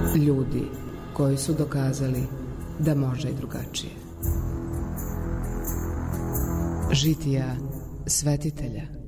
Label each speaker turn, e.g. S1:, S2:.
S1: Ljudi koji su dokazali da može i drugačije. Žitija svetitelja.